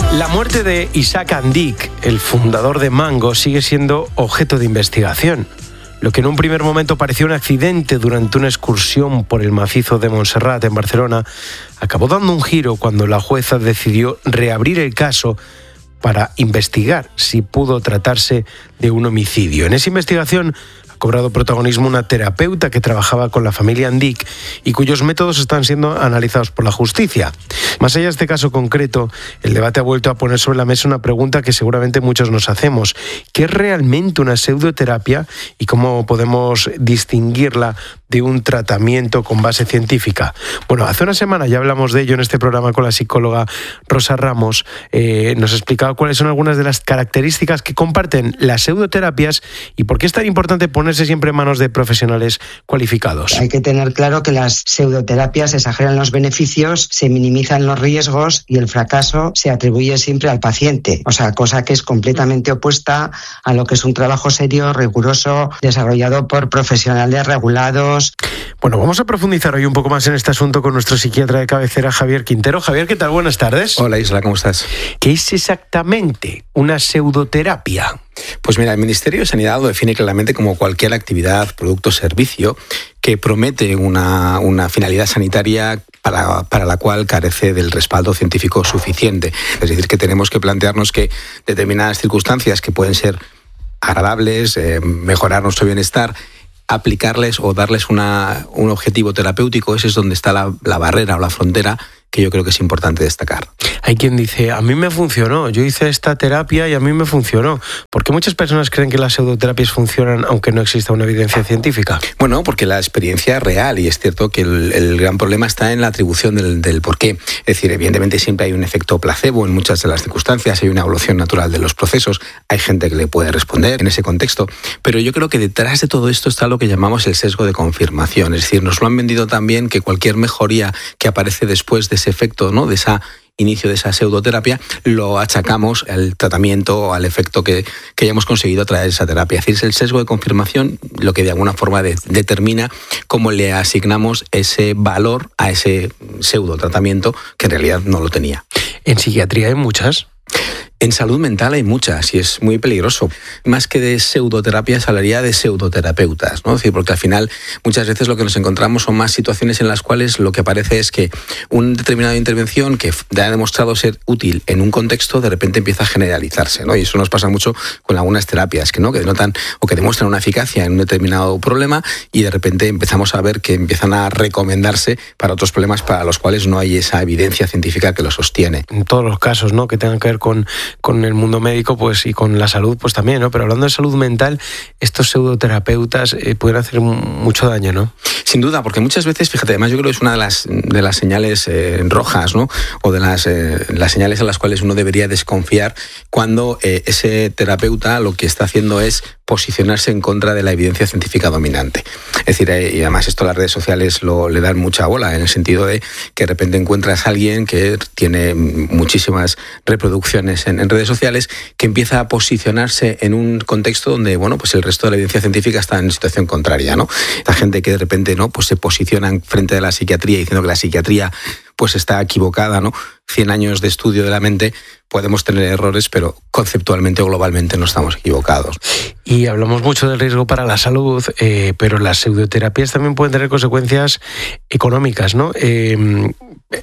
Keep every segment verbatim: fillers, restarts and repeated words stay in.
La muerte de Isaac Andic, el fundador de Mango, sigue siendo objeto de investigación. Lo que en un primer momento pareció un accidente durante una excursión por el macizo de Montserrat en Barcelona, acabó dando un giro cuando la jueza decidió reabrir el caso para investigar si pudo tratarse de un homicidio. En esa investigación ha cobrado protagonismo una terapeuta que trabajaba con la familia Andic y cuyos métodos están siendo analizados por la justicia. Más allá de este caso concreto, el debate ha vuelto a poner sobre la mesa una pregunta que seguramente muchos nos hacemos. ¿Qué es realmente una pseudoterapia y cómo podemos distinguirla de un tratamiento con base científica? Bueno, hace una semana ya hablamos de ello en este programa con la psicóloga Rosa Ramos. Eh, nos explicaba cuáles son algunas de las características que comparten las pseudoterapias y por qué es tan importante ponerse siempre en manos de profesionales cualificados. Hay que tener claro que las pseudoterapias exageran los beneficios, se minimizan los riesgos y el fracaso se atribuye siempre al paciente. O sea, cosa que es completamente opuesta a lo que es un trabajo serio, riguroso, desarrollado por profesionales regulados. Bueno, vamos a profundizar hoy un poco más en este asunto con nuestro psiquiatra de cabecera, Javier Quintero. Javier, ¿qué tal? Buenas tardes. Hola Isla, ¿cómo estás? ¿Qué es exactamente una pseudoterapia? Pues mira, el Ministerio de Sanidad lo define claramente como cualquier actividad, producto o servicio que promete una, una finalidad sanitaria para, para la cual carece del respaldo científico suficiente. Es decir, que tenemos que plantearnos que determinadas circunstancias que pueden ser agradables, eh, mejorar nuestro bienestar, aplicarles o darles una, un objetivo terapéutico, ese es donde está la, la barrera o la frontera que yo creo que es importante destacar. Hay quien dice, a mí me funcionó, yo hice esta terapia y a mí me funcionó. ¿Por qué muchas personas creen que las pseudoterapias funcionan aunque no exista una evidencia científica? Bueno, porque la experiencia es real y es cierto que el, el gran problema está en la atribución del, del por qué. Es decir, evidentemente siempre hay un efecto placebo en muchas de las circunstancias, hay una evolución natural de los procesos, hay gente que le puede responder en ese contexto, pero yo creo que detrás de todo esto está lo que llamamos el sesgo de confirmación. Es decir, nos lo han vendido también que cualquier mejoría que aparece después de ese efecto, ¿no?, de ese inicio de esa pseudoterapia, lo achacamos al tratamiento o al efecto que, que hayamos conseguido a través de esa terapia. Es decir, es el sesgo de confirmación lo que de alguna forma de, determina cómo le asignamos ese valor a ese pseudotratamiento que en realidad no lo tenía. ¿En psiquiatría hay muchas? En salud mental hay muchas y es muy peligroso. Más que de pseudoterapias, hablaría de pseudoterapeutas, ¿no? Es decir, porque al final muchas veces lo que nos encontramos son más situaciones en las cuales lo que aparece es que una determinada intervención que ha demostrado ser útil en un contexto de repente empieza a generalizarse, ¿no? Y eso nos pasa mucho con algunas terapias que, ¿no?, que denotan o que demuestran una eficacia en un determinado problema y de repente empezamos a ver que empiezan a recomendarse para otros problemas para los cuales no hay esa evidencia científica que lo sostiene. En todos los casos, ¿no?, que tengan que ver con con el mundo médico, pues, y con la salud, pues también, ¿no? Pero hablando de salud mental, estos pseudoterapeutas eh, pueden hacer mucho daño, ¿no? Sin duda, porque muchas veces, fíjate, además yo creo que es una de las, de las señales eh, rojas, ¿no?, o de las, eh, las señales en las cuales uno debería desconfiar cuando eh, ese terapeuta lo que está haciendo es posicionarse en contra de la evidencia científica dominante. Es decir, eh, y además esto las redes sociales lo, le dan mucha bola, en el sentido de que de repente encuentras a alguien que tiene muchísimas reproducciones en, en redes sociales, que empieza a posicionarse en un contexto donde, bueno, pues el resto de la evidencia científica está en situación contraria, ¿no? La gente que de repente, ¿no?, pues se posiciona frente de la psiquiatría diciendo que la psiquiatría pues está equivocada, ¿no? Cien años de estudio de la mente, podemos tener errores, pero conceptualmente o globalmente no estamos equivocados. Y hablamos mucho del riesgo para la salud, eh, pero las pseudoterapias también pueden tener consecuencias económicas, ¿no? Eh,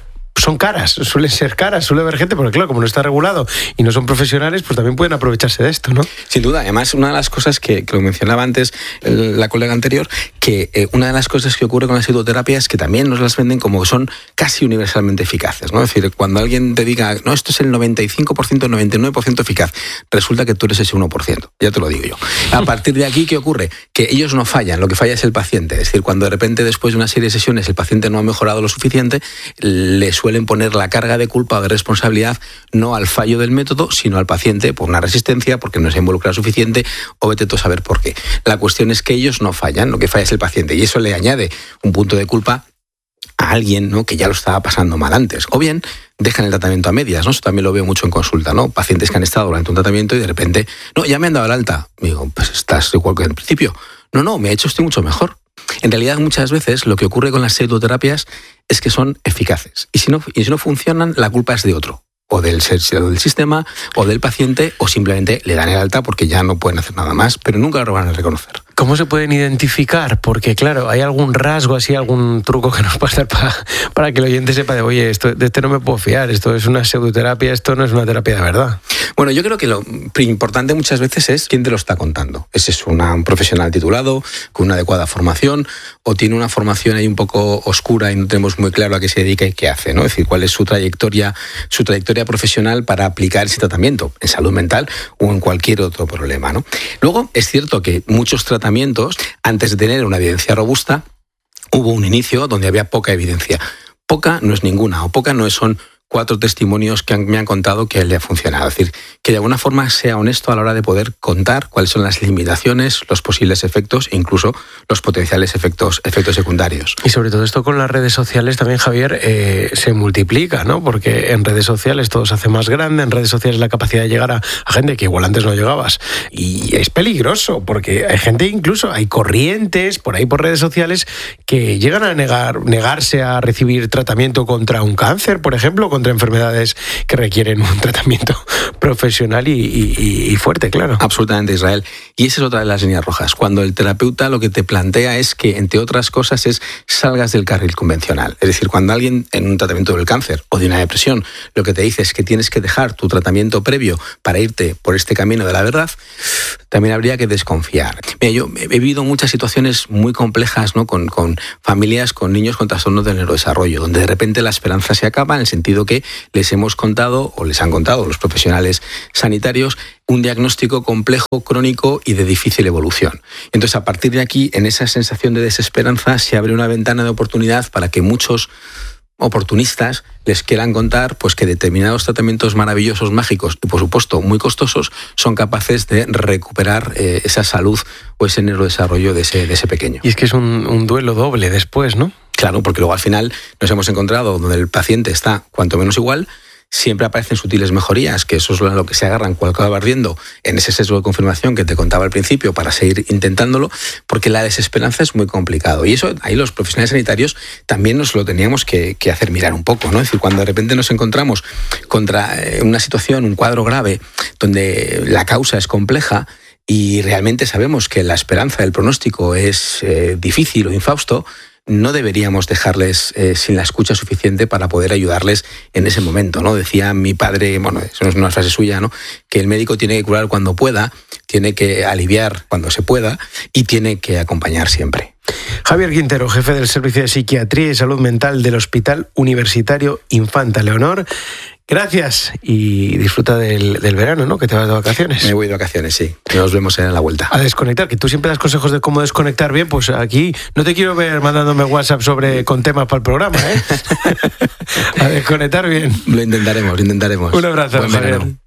son caras, suelen ser caras, suele haber gente, porque claro, como no está regulado y no son profesionales, pues también pueden aprovecharse de esto, ¿no? Sin duda, además una de las cosas que, que lo mencionaba antes la colega anterior, que eh, una de las cosas que ocurre con las pseudoterapias es que también nos las venden como que son casi universalmente eficaces, ¿no? Es decir, cuando alguien te diga, no, esto es el noventa y cinco por ciento, noventa y nueve por ciento eficaz, resulta que tú eres ese uno por ciento, ya te lo digo yo. A partir de aquí, ¿qué ocurre? Que ellos no fallan, lo que falla es el paciente. Es decir, cuando de repente después de una serie de sesiones el paciente no ha mejorado lo suficiente, le suelen poner la carga de culpa o de responsabilidad no al fallo del método, sino al paciente por una resistencia, porque no se ha involucrado suficiente, o vete tú a saber por qué. La cuestión es que ellos no fallan, lo que falla es el paciente, y eso le añade un punto de culpa a alguien, ¿no?, que ya lo estaba pasando mal antes. O bien dejan el tratamiento a medias, ¿no? Eso también lo veo mucho en consulta, ¿no? Pacientes que han estado durante un tratamiento y de repente, no, ya me han dado el alta. Digo, pues estás igual que en principio. No, no, me ha hecho esto mucho mejor. En realidad, muchas veces lo que ocurre con las pseudoterapias es que son eficaces. Y si no, y si no funcionan, la culpa es de otro. o del, del sistema, o del paciente, o simplemente le dan el alta porque ya no pueden hacer nada más, pero nunca lo van a reconocer. ¿Cómo se pueden identificar? Porque, claro, hay algún rasgo así, algún truco que nos pueda dar para, para que el oyente sepa de, oye, esto, de este no me puedo fiar, esto es una pseudoterapia, esto no es una terapia de verdad. Bueno, yo creo que lo importante muchas veces es quién te lo está contando. Ese es una, un profesional titulado, con una adecuada formación, o tiene una formación ahí un poco oscura y no tenemos muy claro a qué se dedica y qué hace, ¿no? Es decir, cuál es su trayectoria, su trayectoria profesional para aplicar ese tratamiento en salud mental o en cualquier otro problema, ¿no? Luego, es cierto que muchos tratamientos, antes de tener una evidencia robusta, hubo un inicio donde había poca evidencia. Poca no es ninguna, o poca no son cuatro testimonios que han, me han contado que le ha funcionado. Es decir, que de alguna forma sea honesto a la hora de poder contar cuáles son las limitaciones, los posibles efectos e incluso los potenciales efectos, efectos secundarios. Y sobre todo esto con las redes sociales también, Javier, eh, se multiplica, ¿no? Porque en redes sociales todo se hace más grande, en redes sociales la capacidad de llegar a, a gente que igual antes no llegabas. Y es peligroso, porque hay gente, incluso hay corrientes por ahí por redes sociales que llegan a negar, negarse a recibir tratamiento contra un cáncer, por ejemplo, contra enfermedades que requieren un tratamiento profesional y, y, y fuerte, claro. Absolutamente, Israel. Y esa es otra de las líneas rojas. Cuando el terapeuta lo que te plantea es que, entre otras cosas, es salgas del carril convencional. Es decir, cuando alguien en un tratamiento del cáncer o de una depresión lo que te dice es que tienes que dejar tu tratamiento previo para irte por este camino de la verdad, también habría que desconfiar. Mira, yo he vivido muchas situaciones muy complejas, ¿no? con, con familias, con niños con trastornos del neurodesarrollo, donde de repente la esperanza se acaba en el sentido que les hemos contado, o les han contado los profesionales sanitarios, un diagnóstico complejo, crónico y de difícil evolución. Entonces, a partir de aquí, en esa sensación de desesperanza, se abre una ventana de oportunidad para que muchos oportunistas les quieran contar pues que determinados tratamientos maravillosos, mágicos y por supuesto muy costosos son capaces de recuperar eh, esa salud o ese neurodesarrollo de ese, de ese pequeño. Y es que es un, un duelo doble después, ¿no? Claro, porque luego al final nos hemos encontrado donde el paciente está cuanto menos igual, siempre aparecen sutiles mejorías, que eso es lo que se agarran cuando acaba ardiendo en ese sesgo de confirmación que te contaba al principio para seguir intentándolo, porque la desesperanza es muy complicado. Y eso ahí los profesionales sanitarios también nos lo teníamos que, que hacer mirar un poco, ¿no? Es decir, cuando de repente nos encontramos contra una situación, un cuadro grave, donde la causa es compleja y realmente sabemos que la esperanza del pronóstico es eh, difícil o infausto, no deberíamos dejarles eh, sin la escucha suficiente para poder ayudarles en ese momento, ¿no? Decía mi padre, bueno, eso no es una frase suya, ¿no? Que el médico tiene que curar cuando pueda, tiene que aliviar cuando se pueda y tiene que acompañar siempre. Javier Quintero, jefe del Servicio de Psiquiatría y Salud Mental del Hospital Universitario Infanta Leonor. Gracias y disfruta del, del verano, ¿no? Que te vas de vacaciones. Me voy de vacaciones, sí. Nos vemos en la vuelta. A desconectar, que tú siempre das consejos de cómo desconectar bien, pues aquí no te quiero ver mandándome WhatsApp sobre con temas para el programa, ¿eh? A desconectar bien. Lo intentaremos, lo intentaremos. Un abrazo, Buen Javier. verano.